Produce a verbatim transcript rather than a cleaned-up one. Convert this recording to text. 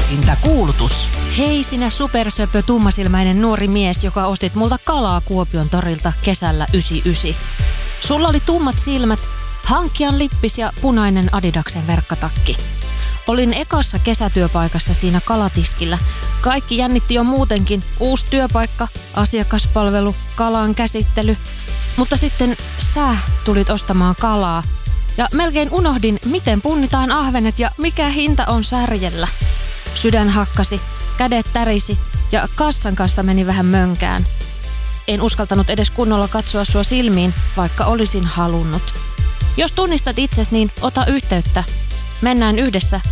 Etsintäkuulutus. Hei sinä supersöpö tummasilmäinen nuori mies, joka ostit multa kalaa Kuopion torilta kesällä yhdeksänkymmentäyhdeksän. Sulla oli tummat silmät, hankkijan lippis ja punainen Adidaksen verkkatakki. Olin ekassa kesätyöpaikassa siinä kalatiskillä. Kaikki jännitti jo muutenkin. Uusi työpaikka, asiakaspalvelu, kalan käsittely. Mutta sitten sä tulit ostamaan kalaa. Ja melkein unohdin, miten punnitaan ahvenet ja mikä hinta on särjellä. Sydän hakkasi, kädet tärisi ja kassan kanssa meni vähän mönkään. En uskaltanut edes kunnolla katsoa sua silmiin, vaikka olisin halunnut. Jos tunnistat itsesi, niin ota yhteyttä. Mennään yhdessä